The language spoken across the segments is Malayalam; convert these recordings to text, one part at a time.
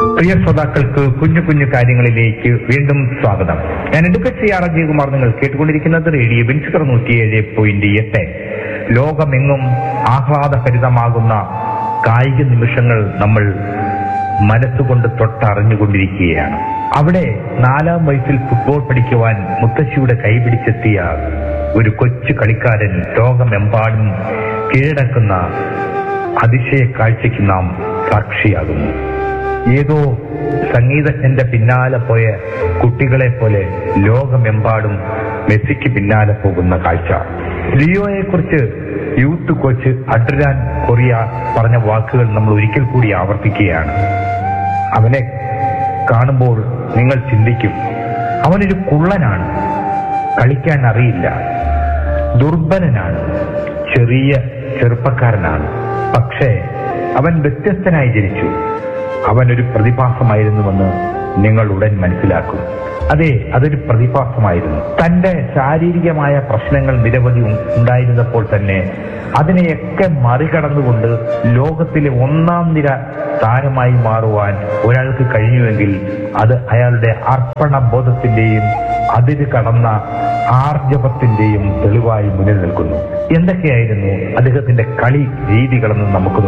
പ്രിയ ശ്രോതാക്കൾക്ക് കുഞ്ഞു കുഞ്ഞു കാര്യങ്ങളിലേക്ക് വീണ്ടും സ്വാഗതം. ഞാൻ എഡ്യൂക്കേറ്റ് ആർ ജയകുമാർ. നിങ്ങൾ കേട്ടുകൊണ്ടിരിക്കുന്നത് റേഡിയോ ബെൻസിക്കർ 107.8. ലോകമെങ്ങും ആഹ്ലാദഭരിതമാകുന്ന കായിക നിമിഷങ്ങൾ നമ്മൾ മനസ്സുകൊണ്ട് തൊട്ടറിഞ്ഞുകൊണ്ടിരിക്കുകയാണ്. അവിടെ 4-ാം വയസ്സിൽ ഫുട്ബോൾ പഠിക്കുവാൻ മുത്തശ്ശിയുടെ കൈപിടിച്ചെത്തിയ ഒരു കൊച്ചു കളിക്കാരൻ ലോകമെമ്പാടും കീഴടക്കുന്ന അതിശയ കാഴ്ചയ്ക്ക് നാം സാക്ഷിയാകുന്നു. ഏതോ സംഗീതജ്ഞന്റെ പിന്നാലെ പോയ കുട്ടികളെ പോലെ ലോകമെമ്പാടും മെസ്സിക്ക് പിന്നാലെ പോകുന്ന കാഴ്ച. ലിയോയെ കുറിച്ച് യൂത്ത് കോച്ച് അഡ്രിയാൻ കൊറിയ പറഞ്ഞ വാക്കുകൾ നമ്മൾ ഒരിക്കൽ കൂടി ആവർത്തിക്കുകയാണ്. അവനെ കാണുമ്പോൾ നിങ്ങൾ ചിന്തിക്കും, അവനൊരു കുള്ളനാണ്, കളിക്കാൻ അറിയില്ല, ദുർബലനാണ്, ചെറുപ്പക്കാരനാണ്. പക്ഷേ അവൻ വ്യത്യസ്തനായി ജനിച്ചു. അവനൊരു പ്രതിഭാസമായിരുന്നുവെന്ന് നിങ്ങൾ ഉടൻ മനസ്സിലാക്കും. അതെ, അതൊരു പ്രതിഭാസമായിരുന്നു. തന്റെ ശാരീരികമായ പ്രശ്നങ്ങൾ നിരവധി ഉണ്ടായിരുന്നപ്പോൾ തന്നെ അതിനെയൊക്കെ മറികടന്നുകൊണ്ട് ലോകത്തിലെ 1-ാം നിര താരമായി മാറുവാൻ ഒരാൾക്ക് കഴിഞ്ഞുവെങ്കിൽ അത് അയാളുടെ അർപ്പണബോധത്തിന്റെയും അതിര് കടന്ന ആർജവത്തിന്റെയും തെളിവായി മുന്നിൽ നിൽക്കുന്നു. എന്തൊക്കെയായിരുന്നു അദ്ദേഹത്തിന്റെ കളി രീതികളെന്ന് നമുക്കൊന്ന്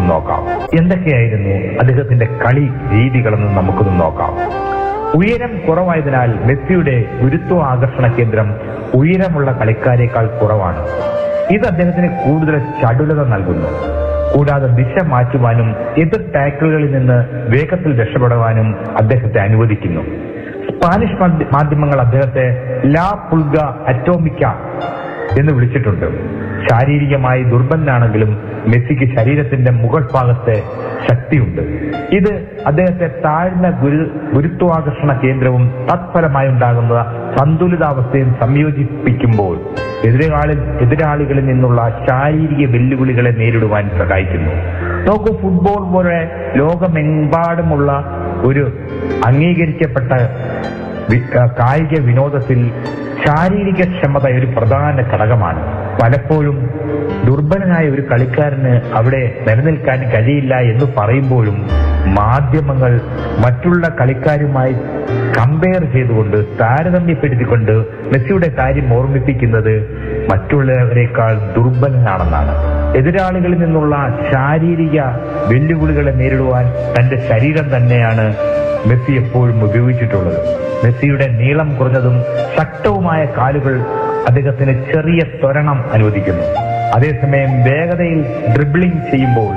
നോക്കാം. ഉയരം കുറവായതിനാൽ മെസ്സിയുടെ ഗുരുത്വാകർഷണ കേന്ദ്രം ഉയരമുള്ള കളിക്കാരേക്കാൾ കുറവാണ്. ഇത് അദ്ദേഹത്തിന് കൂടുതൽ ചടുലത നൽകുന്നു. കൂടാതെ ദിശ മാറ്റുവാനും എതിർ ടാക്കിളുകളിൽ നിന്ന് വേഗത്തിൽ രക്ഷപ്പെടുവാനും അദ്ദേഹത്തെ അനുവദിക്കുന്നു. സ്പാനിഷ് മാധ്യമങ്ങൾ അദ്ദേഹത്തെ ലാ പുൾഗ അറ്റോമിക്ക എന്ന് വിളിച്ചിട്ടുണ്ട്. ശാരീരികമായി ദുർബലനാണെങ്കിലും മെസ്സിക്ക് ശരീരത്തിന്റെ മുകൾ ഭാഗത്തെ ശക്തിയുണ്ട്. ഇത് അദ്ദേഹത്തെ താഴ്ന്ന ഗുരുത്വാകർഷണ കേന്ദ്രവും തത്ഫലമായി ഉണ്ടാകുന്ന സന്തുലിതാവസ്ഥയും സംയോജിപ്പിക്കുമ്പോൾ എതിരാളികളിൽ നിന്നുള്ള ശാരീരിക വെല്ലുവിളികളെ നേരിടുവാൻ സഹായിക്കുന്നു. നോക്കൂ, ഫുട്ബോൾ പോലെ ലോകമെമ്പാടുമുള്ള ഒരു അംഗീകരിക്കപ്പെട്ട കായിക വിനോദത്തിൽ ശാരീരിക ക്ഷമത ഒരു പ്രധാന ഘടകമാണ്. പലപ്പോഴും ദുർബലനായ ഒരു കളിക്കാരന് അവിടെ നിലനിൽക്കാൻ കഴിയില്ല എന്ന് പറയുമ്പോഴും മാധ്യമങ്ങൾ മറ്റുള്ള കളിക്കാരുമായി കമ്പയർ ചെയ്തുകൊണ്ട് താരതമ്യപ്പെടുത്തിക്കൊണ്ട് മെസ്സിയുടെ കാര്യം ഓർമ്മിപ്പിക്കുന്നത് മറ്റുള്ളവരെക്കാൾ ദുർബലനാണെന്നാണ്. എതിരാളികളിൽ നിന്നുള്ള ശാരീരിക വെല്ലുവിളികളെ നേരിടുവാൻ തന്റെ ശരീരം തന്നെയാണ് മെസ്സി എപ്പോഴും ഉപയോഗിച്ചിട്ടുള്ളത്. മെസ്സിയുടെ നീളം കുറഞ്ഞതും ശക്തവുമായ കാലുകൾ അദ്ദേഹത്തിന് ചെറിയ ത്വരണം അനുവദിക്കുന്നു. അതേസമയം വേഗതയിൽ ഡ്രിബിളിംഗ് ചെയ്യുമ്പോൾ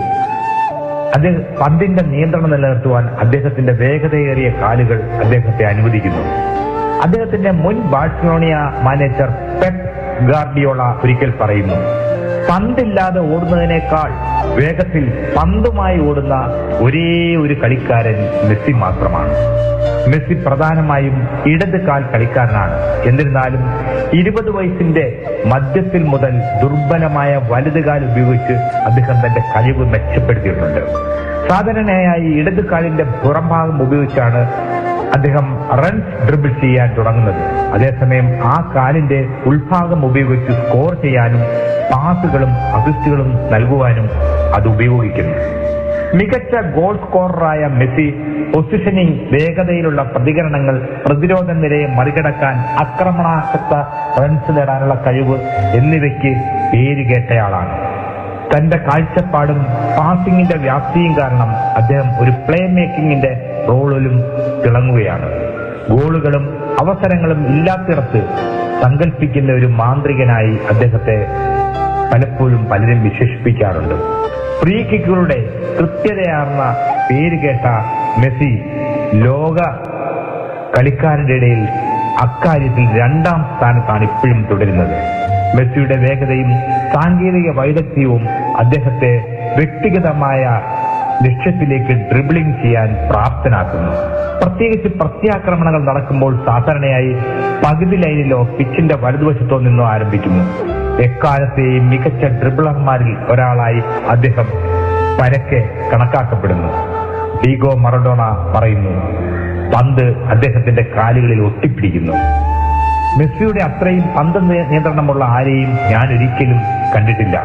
പന്തിന്റെ നിയന്ത്രണം നിലനിർത്തുവാൻ അദ്ദേഹത്തിന്റെ വേഗതയേറിയ കാലുകൾ അദ്ദേഹത്തെ അനുവദിക്കുന്നു. അദ്ദേഹത്തിന്റെ മുൻ ബാഴ്സലോണിയ മാനേജർ പെപ് ഗാർഡിയോള ഒരിക്കൽ പറയുന്നു, പന്തില്ലാതെ ഓടുന്നതിനേക്കാൾ വേഗത്തിൽ പന്തുമായി ഓടുന്ന ഒരേ ഒരു കളിക്കാരൻ മെസ്സി മാത്രമാണ്. മെസ്സി പ്രധാനമായും ഇടത് കാൽ കളിക്കാരനാണ്. എന്നിരുന്നാലും 20 വയസ്സിന്റെ മധ്യത്തിൽ മുതൽ ദുർബലമായ വലത് കാൽ ഉപയോഗിച്ച് അദ്ദേഹം തന്റെ കഴിവ് മെച്ചപ്പെടുത്തിയിട്ടുണ്ട്. സാധാരണയായി ഇടത് കാലിന്റെ പുറംഭാഗം ഉപയോഗിച്ചാണ് അദ്ദേഹം റൺസ് ഡ്രിബിൾ ചെയ്യാൻ തുടങ്ങുന്നത്. അതേസമയം ആ കാലിന്റെ ഉൾഭാഗം ഉപയോഗിച്ച് സ്കോർ ചെയ്യാനും പാസുകളും അസിസ്റ്റുകളും നൽകുവാനും അത് ഉപയോഗിക്കുന്നു. മികച്ച ഗോൾ സ്കോററായ മെസ്സി പൊസിഷനിങ്, വേഗതയിലുള്ള പ്രതികരണങ്ങൾ, പ്രതിരോധ നിരയെ മറികടക്കാൻ ആക്രമണാസക്ത റൺസ് നേടാനുള്ള കഴിവ് എന്നിവയ്ക്ക് പേരുകേട്ടയാളാണ്. തന്റെ കാഴ്ചപ്പാടും പാസിംഗിന്റെ വ്യാപ്തിയും കാരണം അദ്ദേഹം ഒരു പ്ലേ മേക്കിങ്ങിന്റെ റോളിലും തിളങ്ങുകയാണ്. ഗോളുകളും അവസരങ്ങളും ഇല്ലാത്തിടത്ത് സങ്കല്പിക്കുന്ന ഒരു മാന്ത്രികനായി അദ്ദേഹത്തെ പലപ്പോഴും പലരും വിശേഷിപ്പിക്കാറുണ്ട്. ഫ്രീ കിക്കുകളുടെ കൃത്യതയാർന്ന പേരുകേട്ട മെസ്സി ലോക കളിക്കാരുടെ ഇടയിൽ അക്കാര്യത്തിൽ 2-ാം സ്ഥാനത്താണ് ഇപ്പോഴും തുടരുന്നത്. മെസ്സിയുടെ വേഗതയും സാങ്കേതിക വൈദഗ്ധ്യവും അദ്ദേഹത്തെ വ്യക്തിഗതമായ ലക്ഷ്യത്തിലേക്ക് ഡ്രിബിളിംഗ് ചെയ്യാൻ പ്രാപ്തനാക്കുന്നു. പ്രത്യേകിച്ച് പ്രത്യാക്രമണങ്ങൾ നടക്കുമ്പോൾ സാധാരണയായി പകുതി ലൈനിലോ പിച്ചിന്റെ വലതുവശത്തോ നിന്നോ ആരംഭിക്കുന്നു. എക്കാലത്തെയും മികച്ച ഡ്രിബിളർമാരിൽ ഒരാളായി അദ്ദേഹം പരക്കെ കണക്കാക്കപ്പെടുന്നു. ഡീഗോ മറഡോണ പറയുന്നു, പന്ത് അദ്ദേഹത്തിന്റെ കാലുകളിൽ ഒട്ടിപ്പിടിക്കുന്നു. മെസ്സിയുടെ അത്രയും പന്ത് നിയന്ത്രണമുള്ള ആരെയും ഞാൻ ഒരിക്കലും കണ്ടിട്ടില്ല.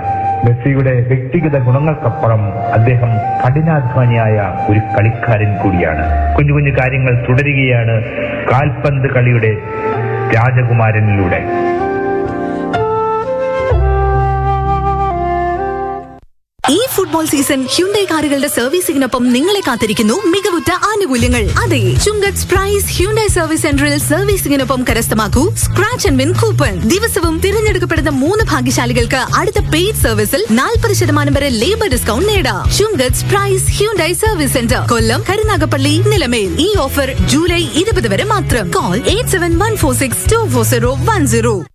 മെസ്സിയുടെ വ്യക്തിഗത ഗുണങ്ങൾക്കപ്പുറം അദ്ദേഹം കഠിനാധ്വാനിയായ ഒരു കളിക്കാരൻ കൂടിയാണ്. കുഞ്ഞു കുഞ്ഞു കാര്യങ്ങൾ തുടരുകയാണ് കാൽപന്ത് കളിയുടെ രാജകുമാരനിലൂടെ. ഈ ഫുട്ബോൾ സീസൺ ഹ്യുണ്ടായി കാറുകളുടെ സർവീസിംഗിനൊപ്പം നിങ്ങളെ കാത്തിരിക്കുന്നു മികവുറ്റ ആനുകൂല്യങ്ങൾ. അതെ, ചുങ്കത്ത് പ്രൈസ് ഹ്യുണ്ടായി സർവീസ് സെന്ററിൽ സർവീസിംഗിനൊപ്പം കരസ്ഥമാക്കൂ സ്ക്രാച്ച് ആൻഡ് വിൻ കൂപ്പൺ. ദിവസവും തിരഞ്ഞെടുക്കപ്പെടുന്ന 3 ഭാഗ്യശാലികൾക്ക് അടുത്ത പെയ്ഡ് സർവീസിൽ 40% വരെ ലേബർ ഡിസ്കൗണ്ട് നേടാം. ചുങ്കത്ത് പ്രൈസ് ഹ്യുണ്ടായി സർവീസ് സെന്റർ, കൊല്ലം, കരുനാഗപ്പള്ളി, നിലമേൽ. ഈ ഓഫർ ജൂലൈ 20 വരെ മാത്രം. കോൾ 8714624010.